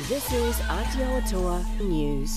This is Aotearoa News.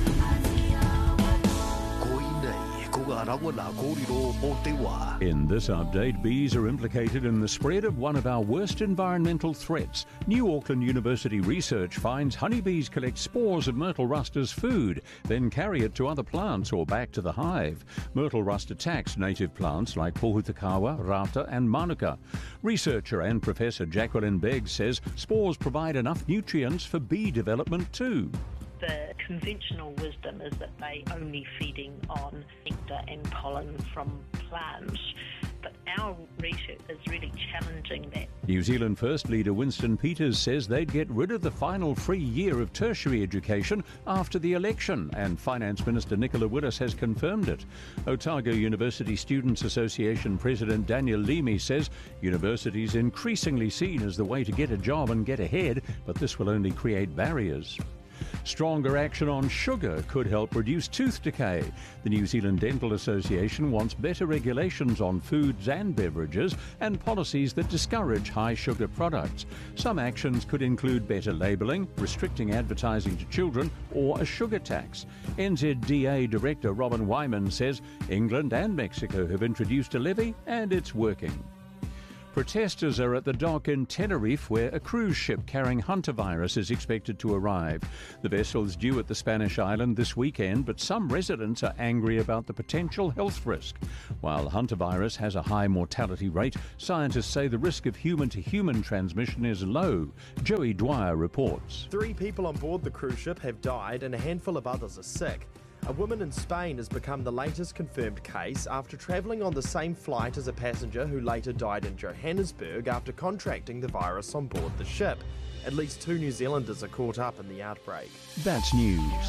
In this update, bees are implicated in the spread of one of our worst environmental threats. New Auckland University research finds honeybees collect spores of myrtle rust as food, then carry it to other plants or back to the hive. Myrtle rust attacks native plants like pohutukawa, rata and manuka. Researcher and Professor Jacqueline Begg says spores provide enough nutrients for bee development too. The conventional wisdom is that they only feeding on nectar and pollen from plants, but our research is really challenging that. New Zealand First leader Winston Peters says they'd get rid of the final free year of tertiary education after the election, and Finance Minister Nicola Willis has confirmed it. Otago University Students Association President Daniel Leamy says universities increasingly seen as the way to get a job and get ahead, but this will only create barriers. Stronger action on sugar could help reduce tooth decay. The New Zealand Dental Association wants better regulations on foods and beverages and policies that discourage high sugar products. Some actions could include better labelling, restricting advertising to children, or a sugar tax. NZDA Director Robin Wyman says England and Mexico have introduced a levy and it's working. Protesters are at the dock in Tenerife where a cruise ship carrying hantavirus is expected to arrive. The vessel is due at the Spanish island this weekend, but some residents are angry about the potential health risk. While hantavirus has a high mortality rate, scientists say the risk of human-to-human transmission is low. Joey Dwyer reports. 3 people on board the cruise ship have died and a handful of others are sick. A woman in Spain has become the latest confirmed case after travelling on the same flight as a passenger who later died in Johannesburg after contracting the virus on board the ship. At least 2 New Zealanders are caught up in the outbreak. That's news.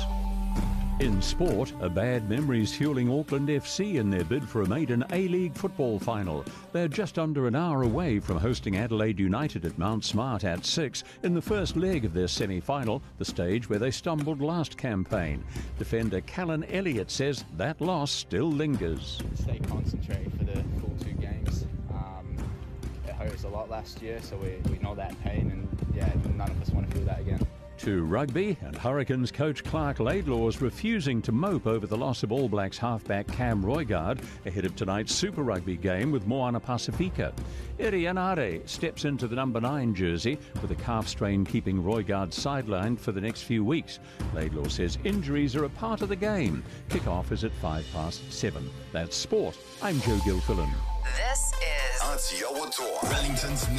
In sport, a bad memory is fueling Auckland FC in their bid for a maiden A-League football final. They're just under an hour away from hosting Adelaide United at Mount Smart at 6 in the first leg of their semi-final, the stage where they stumbled last campaign. Defender Callan Elliott says that loss still lingers. Stay concentrated for the full 2 games. It hurt us a lot last year, so we know that pain, and yeah, none of us want to feel that again. To rugby, and Hurricanes coach Clark Laidlaw is refusing to mope over the loss of All Blacks halfback Cam Roigard ahead of tonight's Super Rugby game with Moana Pasifika. Eri Anare steps into the number 9 jersey with a calf strain keeping Roigard sidelined for the next few weeks. Laidlaw says injuries are a part of the game. Kick-off is at 7:05. That's sport. I'm Joe Gilfillan. This is Aotearoa, Wellington's